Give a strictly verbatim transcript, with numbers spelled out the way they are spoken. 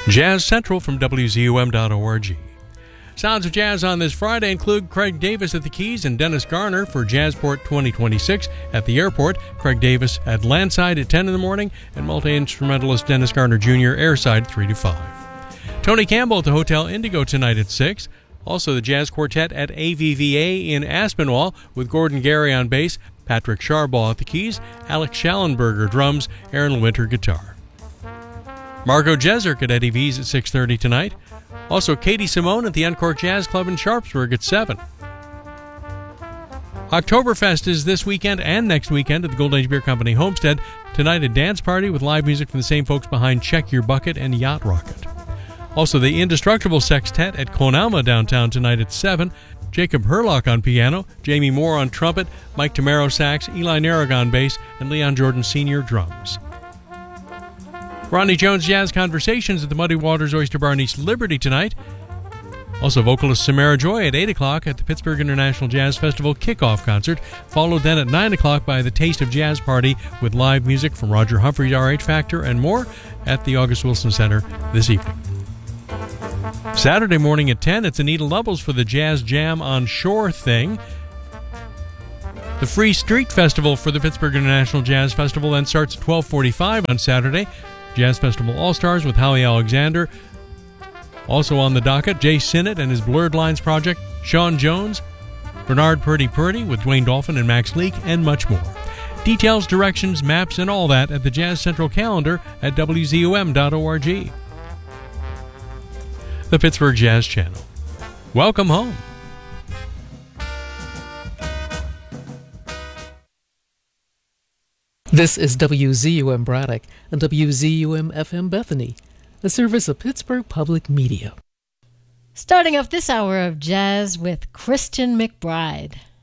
Jazz Central from W Z U M dot org. Sounds of Jazz on this Friday include Craig Davis at the keys and Dennis Garner for Jazzport twenty twenty-six at the airport, Craig Davis at Landside at ten in the morning, and multi-instrumentalist Dennis Garner Junior airside three to five. Tony Campbell at the Hotel Indigo tonight at six. Also the Jazz Quartet at A V V A in Aspinwall with Gordon Gary on bass, Patrick Sharbaugh at the keys, Alex Schallenberger drums, Aaron Winter guitar. Margot Jeserk at Eddie V's at six thirty tonight. Also Katie Simone at the Uncork Jazz Club in Sharpsburg at seven. Oktoberfest is this weekend and next weekend at the Golden Age Beer Company Homestead. Tonight a dance party with live music from the same folks behind Check Your Bucket and Yacht Rocket. Also the Indestructible Sextet at Conalma downtown tonight at seven. Jacob Herlock on piano, Jamie Moore on trumpet, Mike Tamaro sax, Eli Narrag bass, and Leon Jordan Senior drums. Ronnie Jones Jazz Conversations at the Muddy Waters Oyster Bar in East Liberty tonight. Also vocalist Samara Joy at eight o'clock at the Pittsburgh International Jazz Festival kickoff concert, followed then at nine o'clock by the Taste of Jazz Party with live music from Roger Humphries, R H Factor, and more at the August Wilson Center this evening. Saturday morning at ten, it's Anita Lovells for the Jazz Jam on Shore thing. The Free Street Festival for the Pittsburgh International Jazz Festival then starts at twelve forty-five on Saturday. Jazz Festival All-Stars with Howie Alexander. Also on the docket, Jay Sinnott and his Blurred Lines project, Sean Jones, Bernard Purdy Purdy with Dwayne Dolphin and Max Leake, and much more. Details, directions, maps, and all that at the Jazz Central calendar at W Z U M dot org. The Pittsburgh Jazz Channel. Welcome home. This is W Z U M Braddock and W Z U M F M Bethany, a service of Pittsburgh Public Media. Starting off this hour of jazz with Christian McBride.